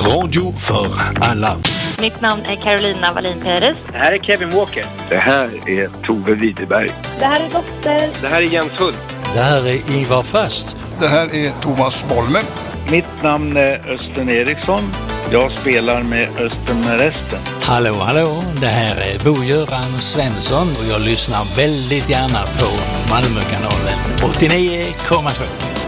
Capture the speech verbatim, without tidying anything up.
Radio för alla. Mitt namn är Carolina Wallin Perez. Det här är Kevin Walker. Det här är Tove Widerberg. Det här är Dotter. Det här är Jens Hult. Det här är Ingvar Fast. Det här är Thomas Bolme. Mitt namn är Östen Eriksson. Jag spelar med Östen med resten. Hallå, hallå. Det här är Bo-Göran Svensson och jag lyssnar väldigt gärna på Malmökanalen åttionio komma två.